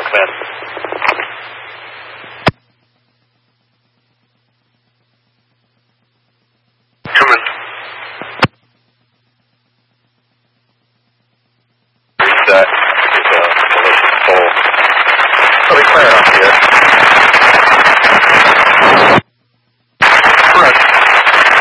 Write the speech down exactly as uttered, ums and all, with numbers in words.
command. Come in. Reset. It's a collision full. I'll be clear up here.